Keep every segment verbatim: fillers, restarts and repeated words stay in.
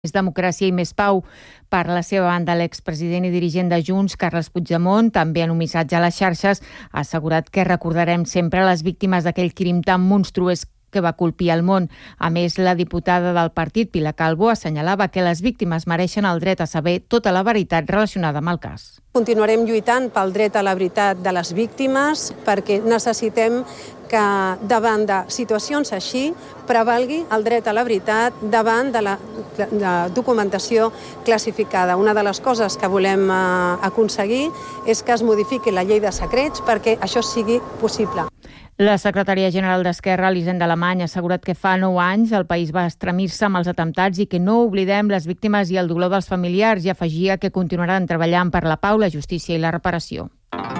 Més democràcia i més pau. Per la seva banda, l'expresident i dirigent de Junts, Carles Puigdemont, també en un missatge a les xarxes, ha assegurat que recordarem sempre les víctimes d'aquell crim tan monstruós que va colpir el món. A més, la diputada del partit, Pilar Calvo, assenyalava que les víctimes mereixen el dret a saber tota la veritat relacionada amb el cas. Continuarem lluitant pel dret a la veritat de les víctimes perquè necessitem que davant de situacions així prevalgui el dret a la veritat davant de la, de la documentació classificada. Una de les coses que volem eh, aconseguir és que es modifiqui la llei de secrets perquè això sigui possible. La secretària general d'Esquerra, Elisenda Alemany, ha assegurat que fa nou anys el país va estremir-se amb els atemptats i que no oblidem les víctimes i el dolor dels familiars, i afegia que continuaran treballant per la pau, la justícia i la reparació.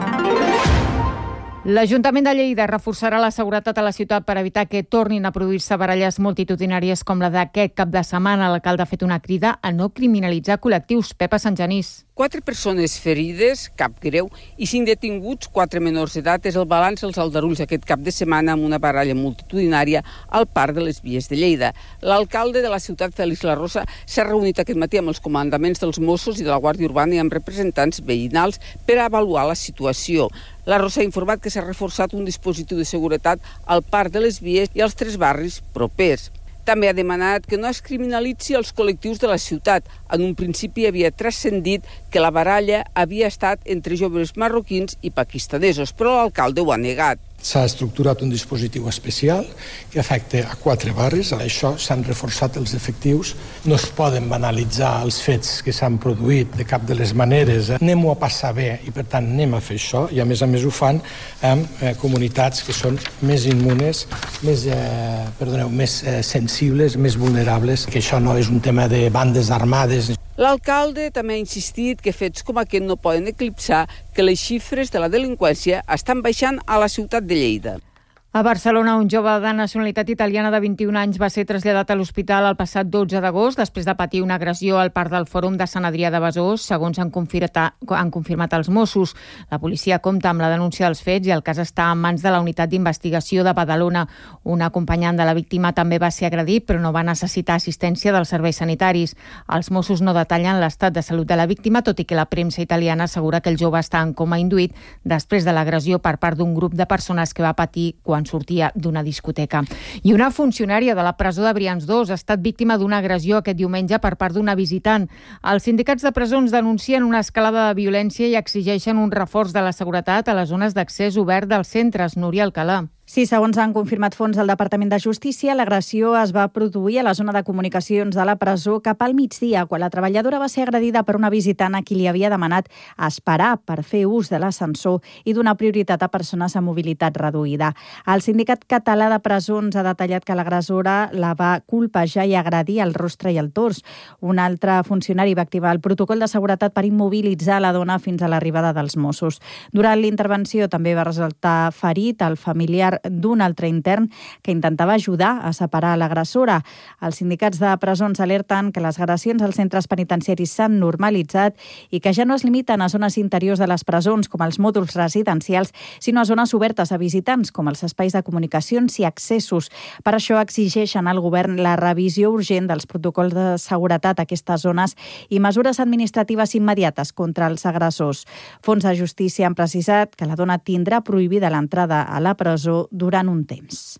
L'Ajuntament de Lleida reforçarà la seguretat a la ciutat per evitar que tornin a produir-se baralles multitudinàries com la d'aquest cap de setmana. L'alcalde ha fet una crida a no criminalitzar col·lectius. Pepa Santgenís. Quatre persones ferides, cap greu, i cinc detinguts, quatre menors d'edat, és el balanç dels aldarulls aquest cap de setmana amb una baralla multitudinària al Parc de les Vies de Lleida. L'alcalde de la ciutat, Félix La Rosa, s'ha reunit aquest matí amb els comandaments dels Mossos i de la Guàrdia Urbana i amb representants veïnals per avaluar la situació. La Rosa ha informat que s'ha reforçat un dispositiu de seguretat al Parc de les Vies i als tres barris propers. També ha demanat que no es criminalitzi els col·lectius de la ciutat. En un principi havia transcendit que la baralla havia estat entre joves marroquins i pakistanesos, però l'alcalde ho ha negat. S'ha estructurat un dispositiu especial que afecta a quatre barris. A això s'han reforçat els efectius. No es poden banalitzar els fets que s'han produït de cap de les maneres. Anem-ho a passar bé i, per tant, anem a fer això. I, a més a més, ho fan amb eh, comunitats que són més immunes, més, eh, perdoneu, més eh, sensibles, més vulnerables, que això no és un tema de bandes armades. L'alcalde també ha insistit que fets com aquest no poden eclipsar que les xifres de la delinqüència estan baixant a la ciutat de Lleida. A Barcelona, un jove de nacionalitat italiana de vint-i-un anys va ser traslladat a l'hospital el passat dotze d'agost després de patir una agressió al Parc del Fòrum de Sant Adrià de Besòs, segons han confirmat, han confirmat els Mossos. La policia compta amb la denúncia dels fets i el cas està en mans de la Unitat d'Investigació de Badalona. Un acompanyant de la víctima també va ser agredit, però no va necessitar assistència dels serveis sanitaris. Els Mossos no detallen l'estat de salut de la víctima, tot i que la premsa italiana assegura que el jove està en coma induït després de l'agressió per part d'un grup de persones que va patir quan sortia d'una discoteca. I una funcionària de la presó de Brians dos ha estat víctima d'una agressió aquest diumenge per part d'una visitant. Els sindicats de presons denuncien una escalada de violència i exigeixen un reforç de la seguretat a les zones d'accés obert dels centres. Núria Alcalà. Sí, segons han confirmat fons del Departament de Justícia, l'agressió es va produir a la zona de comunicacions de la presó cap al migdia, quan la treballadora va ser agredida per una visitant a qui li havia demanat esperar per fer ús de l'ascensor i donar prioritat a persones amb mobilitat reduïda. El Sindicat Català de Presons ha detallat que l'agressora la va colpejar i agredir el rostre i el tors. Un altre funcionari va activar el protocol de seguretat per immobilitzar la dona fins a l'arribada dels Mossos. Durant l'intervenció també va resultar ferit el familiar d'un altre intern que intentava ajudar a separar l'agressora. Els sindicats de presons alerten que les agressions als centres penitenciaris s'han normalitzat i que ja no es limiten a zones interiors de les presons, com els mòduls residencials, sinó a zones obertes a visitants, com els espais de comunicacions i accessos. Per això exigeixen al govern la revisió urgent dels protocols de seguretat a aquestes zones i mesures administratives immediates contra els agressors. Fons de Justícia han precisat que la dona tindrà prohibida l'entrada a la presó durant un temps.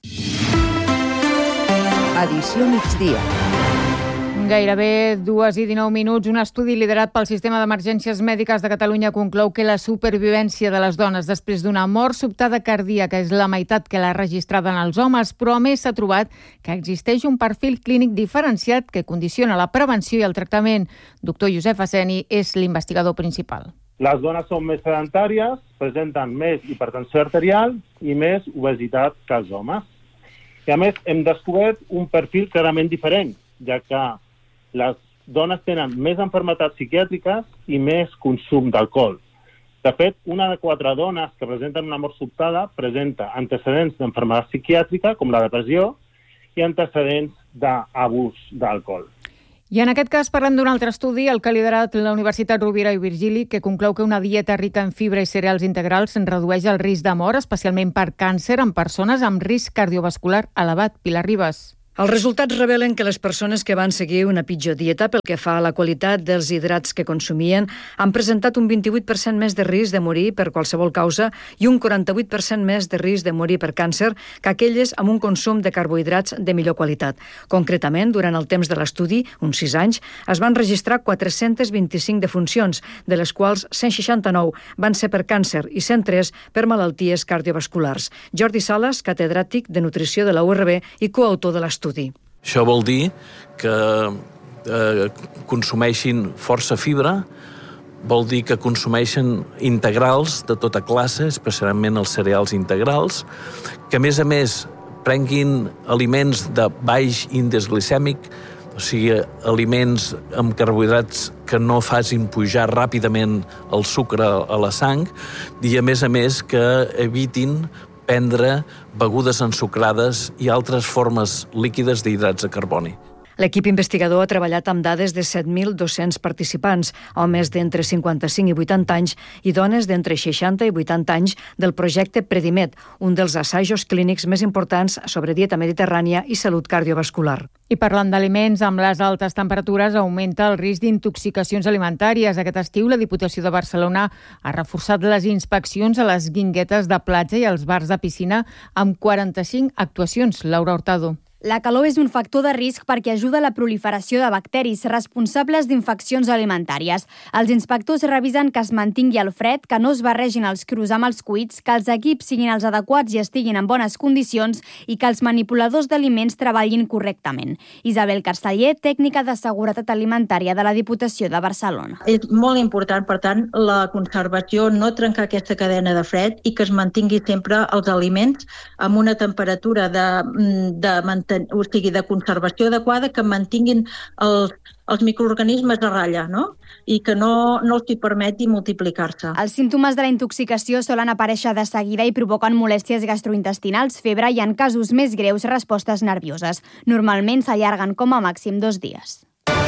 Edició migdia. Gairebé dues i dinou minuts. Un estudi liderat pel Sistema d'Emergències Mèdiques de Catalunya conclou que la supervivència de les dones després d'una mort sobtada cardíaca és la meitat que la registrada en els homes, però a més s'ha trobat que existeix un perfil clínic diferenciat que condiciona la prevenció i el tractament. Doctor Josep Asseni és l'investigador principal. Les dones són més sedentàries, presenten més hipertensió arterial i més obesitat que els homes. I a més hem descobert un perfil clarament diferent, ja que les dones tenen més malalties psiquiàtriques i més consum d'alcohol. De fet, una de quatre dones que presenten una mort sobtada presenta antecedents d'malaltia psiquiàtrica, com la depressió, i antecedents d'abús d'alcohol. I en aquest cas parlem d'un altre estudi, el que ha liderat la Universitat Rovira i Virgili, que conclou que una dieta rica en fibra i cereals integrals redueix el risc de mort, especialment per càncer en persones amb risc cardiovascular elevat. Pilar Ribas. Els resultats revelen que les persones que van seguir una pitjor dieta pel que fa a la qualitat dels hidrats que consumien han presentat un vint-i-vuit per cent més de risc de morir per qualsevol causa i un quaranta-vuit per cent més de risc de morir per càncer que aquelles amb un consum de carbohidrats de millor qualitat. Concretament, durant el temps de l'estudi, uns sis anys, es van registrar quatre-cents vint-i-cinc defuncions, de les quals cent seixanta-nou van ser per càncer i cent tres per malalties cardiovasculars. Jordi Sales, catedràtic de nutrició de la U R B i coautor de l'estudi. Això vol dir que eh, consumeixin força fibra, vol dir que consumeixen integrals de tota classe, especialment els cereals integrals, que a més a més prenguin aliments de baix índex glicèmic, o sigui, aliments amb carbohidrats que no facin pujar ràpidament el sucre a la sang i a més a més que evitin prendre begudes ensucrades i altres formes líquides d'hidrats de carboni. L'equip investigador ha treballat amb dades de set mil dos-cents participants, homes d'entre cinquanta-cinc i vuitanta anys i dones d'entre seixanta i vuitanta anys del projecte Predimed, un dels assajos clínics més importants sobre dieta mediterrània i salut cardiovascular. I parlant d'aliments, amb les altes temperatures augmenta el risc d'intoxicacions alimentàries. Aquest estiu la Diputació de Barcelona ha reforçat les inspeccions a les guinguetes de platja i als bars de piscina amb quaranta-cinc actuacions. Laura Hurtado. La calor és un factor de risc perquè ajuda a la proliferació de bacteris responsables d'infeccions alimentàries. Els inspectors revisen que es mantingui el fred, que no es barregin els crus amb els cuits, que els equips siguin els adequats i estiguin en bones condicions i que els manipuladors d'aliments treballin correctament. Isabel Casteller, tècnica de seguretat alimentària de la Diputació de Barcelona. És molt important, per tant, la conservació, no trencar aquesta cadena de fred i que es mantingui sempre els aliments amb una temperatura de, de mantenir o sigui, de conservació adequada, que mantinguin els, els microorganismes a ratlla, no? I que no, no els hi permeti multiplicar-se. Els símptomes de la intoxicació solen aparèixer de seguida i provoquen molèsties gastrointestinals, febre i, en casos més greus, respostes nervioses. Normalment s'allarguen com a màxim dos dies.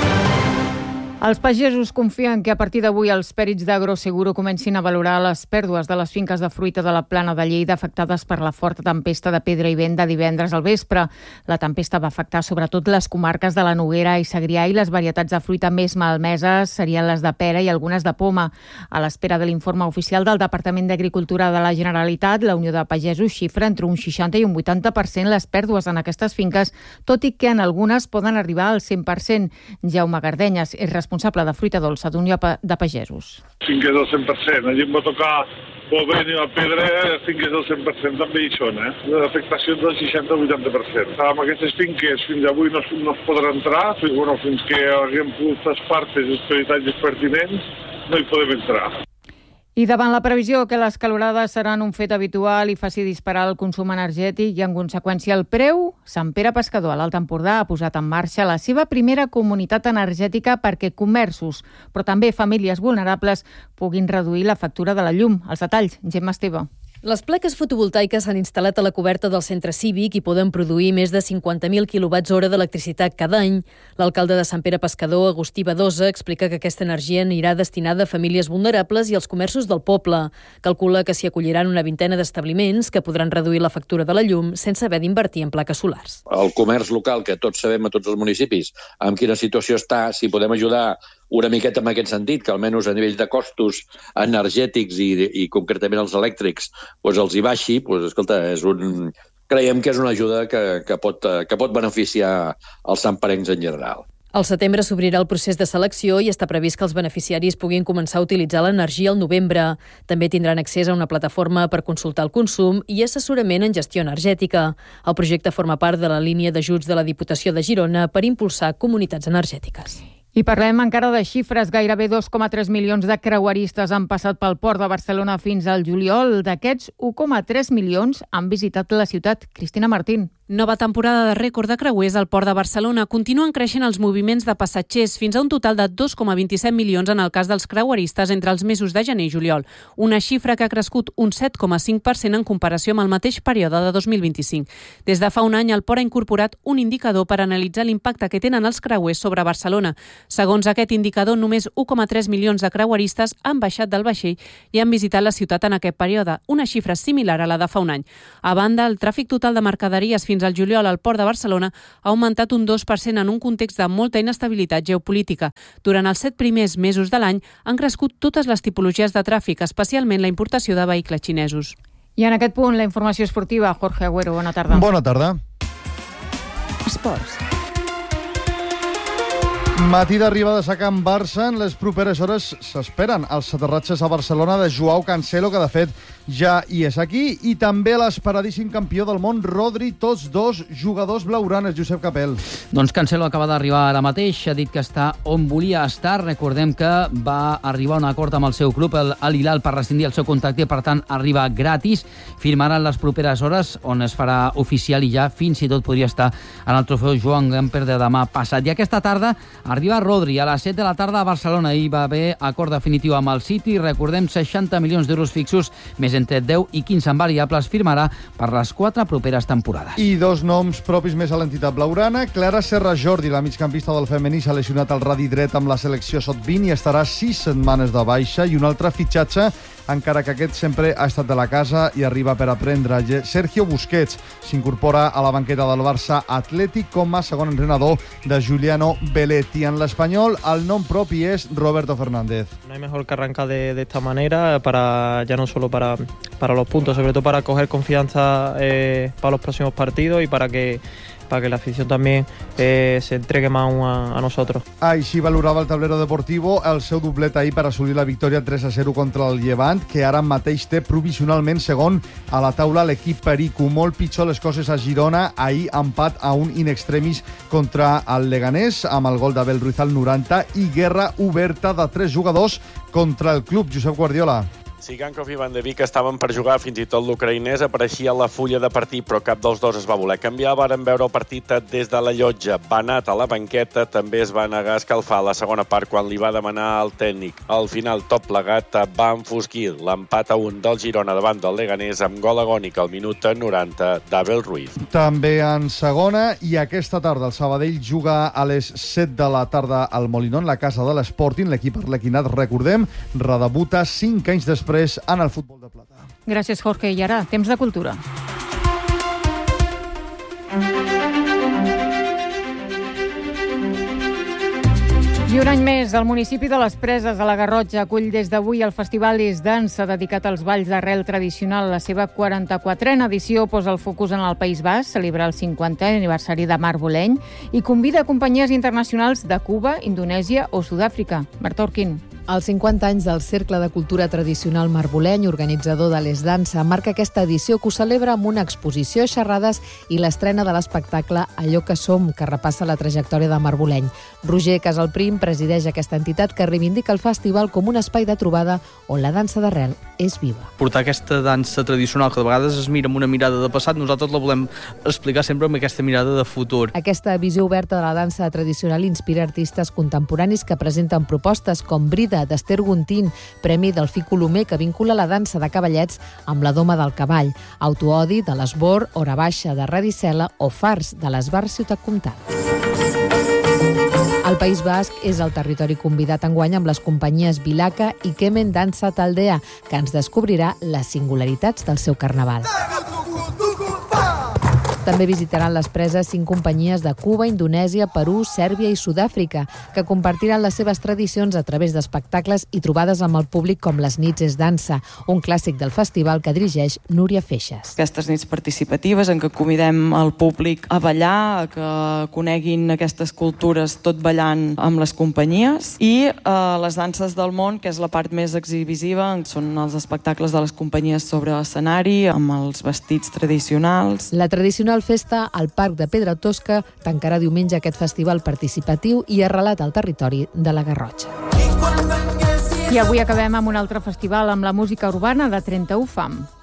Els pagesos confien que a partir d'avui els pèrits d'Agroseguro comencin a valorar les pèrdues de les finques de fruita de la Plana de Lleida afectades per la forta tempesta de pedra i vent de divendres al vespre. La tempesta va afectar sobretot les comarques de la Noguera i Segrià i les varietats de fruita més malmeses serien les de pera i algunes de poma. A l'espera de l'informe oficial del Departament d'Agricultura de la Generalitat, la Unió de Pagesos xifra entre un seixanta i un vuitanta per cent les pèrdues en aquestes finques, tot i que en algunes poden arribar al cent per cent. Jaume Gardenyes és responsable responsable de fruita dolça d'Unió de Pagesos. Finques del cent per cent. Allí em va tocar el vent i la pedra, finques del cent per cent també hi són, eh? L'afectació del seixanta al vuitanta per cent. Amb aquestes finques fins avui no, no es podrà entrar, fins, bueno, fins que haguem pogut les partes i els peritatges pertinents, no hi podem entrar. I davant la previsió que les calorades seran un fet habitual i faci disparar el consum energètic i, en conseqüència, el preu, Sant Pere Pescador, a l'Alt Empordà, ha posat en marxa la seva primera comunitat energètica perquè comerços, però també famílies vulnerables, puguin reduir la factura de la llum. Els detalls, Gemma Esteve. Les plaques fotovoltaiques s'han instal·lat a la coberta del centre cívic i poden produir més de cinquanta mil quilowatts hora d'electricitat cada any. L'alcalde de Sant Pere Pescador, Agustí Badosa, explica que aquesta energia anirà destinada a famílies vulnerables i als comerços del poble. Calcula que s'hi acolliran una vintena d'establiments que podran reduir la factura de la llum sense haver d'invertir en plaques solars. El comerç local, que tots sabem a tots els municipis en quina situació està, si podem ajudar una miqueta en aquest sentit, que almenys a nivell de costos energètics i, i concretament els elèctrics doncs els hi baixi, doncs, escolta, és un, creiem que és una ajuda que, que, pot, que pot beneficiar els santperencs en general. Al setembre s'obrirà el procés de selecció i està previst que els beneficiaris puguin començar a utilitzar l'energia al novembre. També tindran accés a una plataforma per consultar el consum i assessorament en gestió energètica. El projecte forma part de la línia d'ajuts de la Diputació de Girona per impulsar comunitats energètiques. I parlem encara de xifres. Gairebé dos coma tres milions de creueristes han passat pel port de Barcelona fins al juliol. D'aquests, u coma tres milions han visitat la ciutat. Cristina Martín. Nova temporada de rècord de creuers al Port de Barcelona. Continuen creixent els moviments de passatgers fins a un total de dos coma vint-i-set milions en el cas dels creueristes entre els mesos de gener i juliol. Una xifra que ha crescut un set coma cinc per cent en comparació amb el mateix període de dos mil vint-i-cinc. Des de fa un any, el port ha incorporat un indicador per analitzar l'impacte que tenen els creuers sobre Barcelona. Segons aquest indicador, només u coma tres milions de creueristes han baixat del vaixell i han visitat la ciutat en aquest període, una xifra similar a la de fa un any. A banda, el tràfic total de mercaderies fins al juliol al Port de Barcelona ha augmentat un dos per cent en un context de molta inestabilitat geopolítica. Durant els set primers mesos de l'any han crescut totes les tipologies de tràfic, especialment la importació de vehicles xinesos. I en aquest punt, la informació esportiva. Jorge Agüero, bona tarda. Bona tarda. Esports. Matí d'arribades a Can Barça. En les properes hores s'esperen els aterratges a Barcelona de Joao Cancelo, que de fet ja hi és aquí, i també l'esperadíssim campió del món, Rodri, tots dos jugadors blaugranes. Josep Capel. Doncs Cancelo acaba d'arribar ara mateix, ha dit que està on volia estar. Recordem que va arribar a un acord amb el seu club, el Al Hilal, per rescindir el seu contracte, per tant arriba gratis. Firmaran les properes hores, on es farà oficial, i ja fins i tot podria estar en el trofeu Joan Gamper de demà passat. I aquesta tarda arriba Rodri a les set de la tarda a Barcelona. Hi va haver acord definitiu amb el City. Recordem, seixanta milions d'euros fixos, més entre deu i quinze en variables, firmarà per les quatre properes temporades. I dos noms propis més a l'entitat blaugrana. Clara Serra Jordi, la migcampista del femení, s'ha lesionat al radi dret amb la selecció sot vint i estarà sis setmanes de baixa. I un altre fitxatge, encara que aquest sempre ha estat de la casa i arriba per aprendre. Sergio Busquets s'incorpora a la banqueta del Barça Atlètic com a segon entrenador de Giuliano Belletti. En l'Espanyol, el nom propi és Roberto Fernández. No hay mejor que arrancar de, de esta manera, para ya no solo para, para los puntos, sobre todo para coger confianza eh, para los próximos partidos y para que para que la afición también eh, se entregue más a, a nosotros. Així valorava el tablero deportivo el seu doblet ahir per assolir la victòria tres a zero contra el Llevant, que ara mateix té provisionalment segon a la taula l'equip perico. Molt pitjor les coses a Girona, ahir empat a un in extremis contra el Leganés, amb el gol d'Abel Ruiz al noranta, i guerra oberta de tres jugadors contra el club. Josep Guardiola. Sigankov i Van de Beek estaven per jugar, fins i tot l'ucraïnès apareixia a la fulla de partit, però cap dels dos es va voler canviar. Varen veure el partit des de la llotja. Banat a la banqueta també es va negar a escalfar a la segona part quan li va demanar al tècnic. Al final, tot plegat va enfosquir l'empat a un del Girona davant del Leganés amb gol agònic al minut noranta d'Abel Ruiz. També en segona, i aquesta tarda el Sabadell juga a les set de la tarda al Molinón, la casa de l'Sporting. L'equip arlequinat, recordem, redebuta cinc anys després en el futbol de plata. Gràcies, Jorge. I ara, temps de cultura. I un any més, el municipi de les Preses, a la Garrotxa, acull des d'avui el Festival És Dansa, dedicat als balls d'arrel tradicional. La seva quaranta-quatrena edició posa el focus en el País Basc, celebra el cinquantè aniversari de Mar Boleny i convida a companyies internacionals de Cuba, Indonèsia o Sud-àfrica. Marta Orquín. Els cinquanta anys del Cercle de Cultura Tradicional Mar Boleny, organitzador de l'És Dansa, marca aquesta edició, que ho celebra amb una exposició, xerrades i l'estrena de l'espectacle Allò que som, que repassa la trajectòria de Mar Boleny. Roger Casalprim presideix aquesta entitat, que reivindica el festival com un espai de trobada on la dansa d'arrel és viva. Portar aquesta dansa tradicional, que de vegades es mira amb una mirada de passat, nosaltres la volem explicar sempre amb aquesta mirada de futur. Aquesta visió oberta de la dansa tradicional inspira artistes contemporanis que presenten propostes com Brida, d'Ester Guntín, premi Delfí Colomer, que vincula la dansa de cavallets amb la doma del cavall, Autoodi, de l'Esbor, Hora Baixa, de Radicela, o Fars, de l'Esbar Ciutat Comtal. El País Basc és el territori convidat enguany amb les companyies Vilaca i Kemen Dansa Taldea, que ens descobrirà les singularitats del seu carnaval. També visitaran les preses cinc companyies de Cuba, Indonèsia, Perú, Sèrbia i Sud-àfrica, que compartiran les seves tradicions a través d'espectacles i trobades amb el públic com les Nits és Dansa, un clàssic del festival que dirigeix Núria Feixas. Aquestes nits participatives en què convidem el públic a ballar, a que coneguin aquestes cultures tot ballant amb les companyies, i eh, les danses del món, que és la part més exhibisiva, són els espectacles de les companyies sobre escenari, amb els vestits tradicionals. La tradicional festa al Parc de Pedra Tosca tancarà diumenge aquest festival participatiu i arrelat al territori de la Garrotxa. I avui acabem amb un altre festival, amb la música urbana de trenta-u Fam.